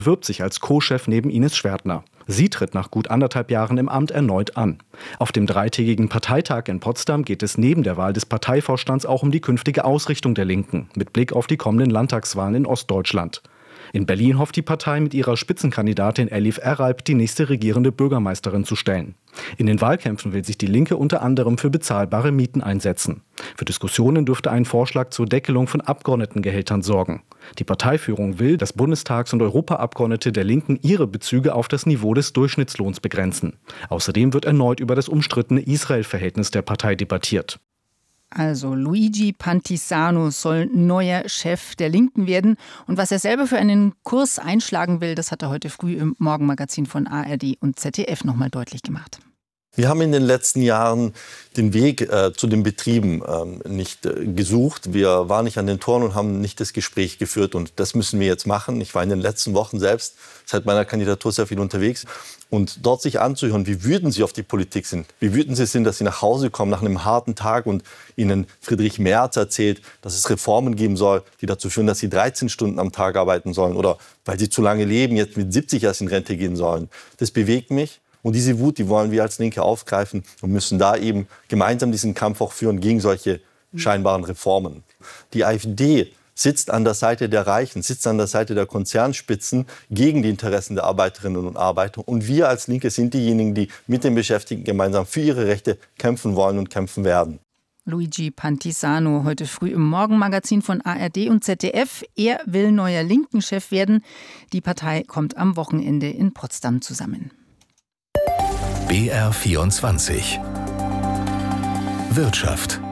Wirbt sich als Co-Chef neben Ines Schwertner. Sie tritt nach gut 1,5 Jahren im Amt erneut an. Auf dem 3-tägigen Parteitag in Potsdam geht es neben der Wahl des Parteivorstands auch um die künftige Ausrichtung der Linken mit Blick auf die kommenden Landtagswahlen in Ostdeutschland. In Berlin hofft die Partei mit ihrer Spitzenkandidatin Elif Eralp die nächste regierende Bürgermeisterin zu stellen. In den Wahlkämpfen will sich die Linke unter anderem für bezahlbare Mieten einsetzen. Für Diskussionen dürfte ein Vorschlag zur Deckelung von Abgeordnetengehältern sorgen. Die Parteiführung will, dass Bundestags- und Europaabgeordnete der Linken ihre Bezüge auf das Niveau des Durchschnittslohns begrenzen. Außerdem wird erneut über das umstrittene Israel-Verhältnis der Partei debattiert. Also Luigi Pantisano soll neuer Chef der Linken werden. Und was er selber für einen Kurs einschlagen will, das hat er heute früh im Morgenmagazin von ARD und ZDF nochmal deutlich gemacht. Wir haben in den letzten Jahren den Weg zu den Betrieben nicht gesucht. Wir waren nicht an den Toren und haben nicht das Gespräch geführt. Und das müssen wir jetzt machen. Ich war in den letzten Wochen selbst seit meiner Kandidatur sehr viel unterwegs. Und dort sich anzuhören, wie wütend sie auf die Politik sind, wie wütend sie sind, dass sie nach Hause kommen nach einem harten Tag und ihnen Friedrich Merz erzählt, dass es Reformen geben soll, die dazu führen, dass sie 13 Stunden am Tag arbeiten sollen oder weil sie zu lange leben, jetzt mit 70 erst in Rente gehen sollen. Das bewegt mich. Und diese Wut, die wollen wir als Linke aufgreifen und müssen da eben gemeinsam diesen Kampf auch führen gegen solche scheinbaren Reformen. Die AfD sitzt an der Seite der Reichen, sitzt an der Seite der Konzernspitzen gegen die Interessen der Arbeiterinnen und Arbeiter. Und wir als Linke sind diejenigen, die mit den Beschäftigten gemeinsam für ihre Rechte kämpfen wollen und kämpfen werden. Luigi Pantisano heute früh im Morgenmagazin von ARD und ZDF. Er will neuer Linken-Chef werden. Die Partei kommt am Wochenende in Potsdam zusammen. BR24 Wirtschaft.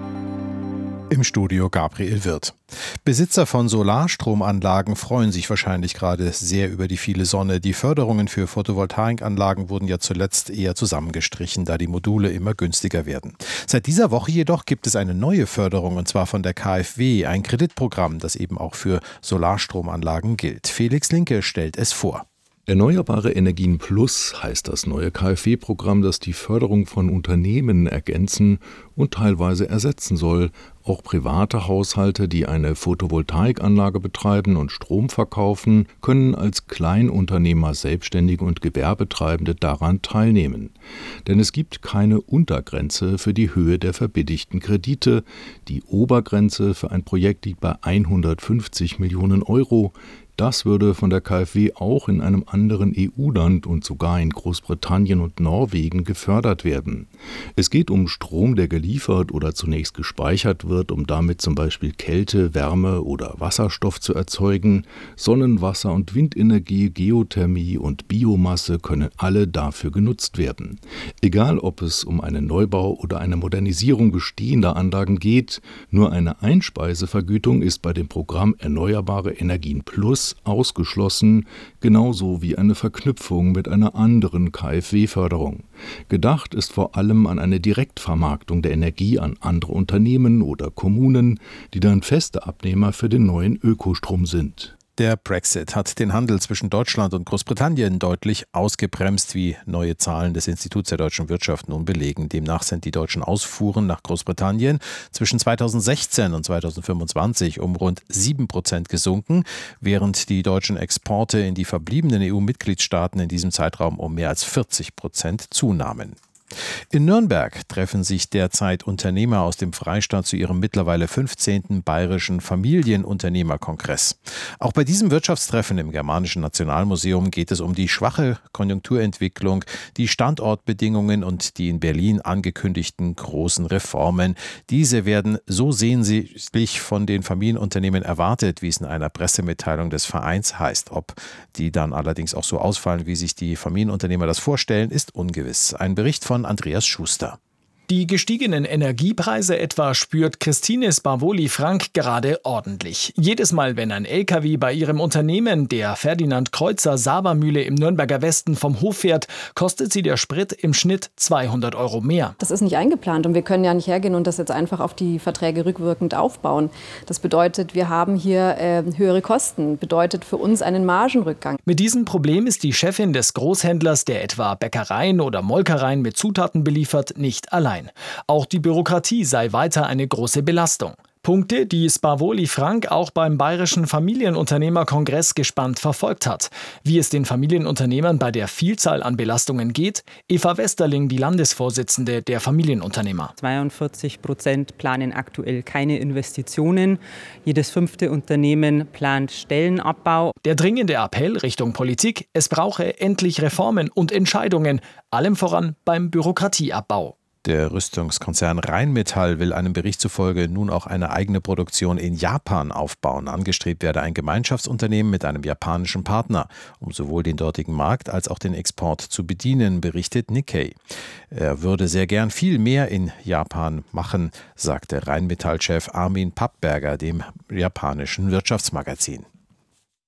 Im Studio Gabriel Wirth. Besitzer von Solarstromanlagen freuen sich wahrscheinlich gerade sehr über die viele Sonne. Die Förderungen für Photovoltaikanlagen wurden ja zuletzt eher zusammengestrichen, da die Module immer günstiger werden. Seit dieser Woche jedoch gibt es eine neue Förderung, und zwar von der KfW, ein Kreditprogramm, das eben auch für Solarstromanlagen gilt. Felix Linke stellt es vor. Erneuerbare Energien Plus heißt das neue KfW-Programm, das die Förderung von Unternehmen ergänzen und teilweise ersetzen soll. Auch private Haushalte, die eine Photovoltaikanlage betreiben und Strom verkaufen, können als Kleinunternehmer, Selbstständige und Gewerbetreibende daran teilnehmen. Denn es gibt keine Untergrenze für die Höhe der verbilligten Kredite. Die Obergrenze für ein Projekt liegt bei 150 Millionen Euro. Das würde von der KfW auch in einem anderen EU-Land und sogar in Großbritannien und Norwegen gefördert werden. Es geht um Strom, der geliefert oder zunächst gespeichert wird, um damit zum Beispiel Kälte, Wärme oder Wasserstoff zu erzeugen. Sonnen-, Wasser- und Windenergie, Geothermie und Biomasse können alle dafür genutzt werden. Egal, ob es um einen Neubau oder eine Modernisierung bestehender Anlagen geht, nur eine Einspeisevergütung ist bei dem Programm Erneuerbare Energien Plus ausgeschlossen, genauso wie eine Verknüpfung mit einer anderen KfW-Förderung. Gedacht ist vor allem an eine Direktvermarktung der Energie an andere Unternehmen oder Kommunen, die dann feste Abnehmer für den neuen Ökostrom sind. Der Brexit hat den Handel zwischen Deutschland und Großbritannien deutlich ausgebremst, wie neue Zahlen des Instituts der deutschen Wirtschaft nun belegen. Demnach sind die deutschen Ausfuhren nach Großbritannien zwischen 2016 und 2025 um rund 7% gesunken, während die deutschen Exporte in die verbliebenen EU-Mitgliedstaaten in diesem Zeitraum um mehr als 40% zunahmen. In Nürnberg treffen sich derzeit Unternehmer aus dem Freistaat zu ihrem mittlerweile 15. Bayerischen Familienunternehmerkongress. Auch bei diesem Wirtschaftstreffen im Germanischen Nationalmuseum geht es um die schwache Konjunkturentwicklung, die Standortbedingungen und die in Berlin angekündigten großen Reformen. Diese werden so sehnsüchtig von den Familienunternehmen erwartet, wie es in einer Pressemitteilung des Vereins heißt. Ob die dann allerdings auch so ausfallen, wie sich die Familienunternehmer das vorstellen, ist ungewiss. Ein Bericht von Andreas Schuster. Die gestiegenen Energiepreise etwa spürt Christine Sparvoli-Frank gerade ordentlich. Jedes Mal, wenn ein LKW bei ihrem Unternehmen, der Ferdinand Kreuzer Sabermühle im Nürnberger Westen, vom Hof fährt, kostet sie der Sprit im Schnitt 200 € mehr. Das ist nicht eingeplant und wir können ja nicht hergehen und das jetzt einfach auf die Verträge rückwirkend aufbauen. Das bedeutet, wir haben hier höhere Kosten, bedeutet für uns einen Margenrückgang. Mit diesem Problem ist die Chefin des Großhändlers, der etwa Bäckereien oder Molkereien mit Zutaten beliefert, nicht allein. Auch die Bürokratie sei weiter eine große Belastung. Punkte, die Sparvoli Frank auch beim Bayerischen Familienunternehmerkongress gespannt verfolgt hat. Wie es den Familienunternehmern bei der Vielzahl an Belastungen geht, Eva Westerling, die Landesvorsitzende der Familienunternehmer. 42% planen aktuell keine Investitionen. Jedes 5. Unternehmen plant Stellenabbau. Der dringende Appell Richtung Politik, es brauche endlich Reformen und Entscheidungen, allem voran beim Bürokratieabbau. Der Rüstungskonzern Rheinmetall will einem Bericht zufolge nun auch eine eigene Produktion in Japan aufbauen. Angestrebt werde ein Gemeinschaftsunternehmen mit einem japanischen Partner, um sowohl den dortigen Markt als auch den Export zu bedienen, berichtet Nikkei. Er würde sehr gern viel mehr in Japan machen, sagte Rheinmetall-Chef Armin Pappberger dem japanischen Wirtschaftsmagazin.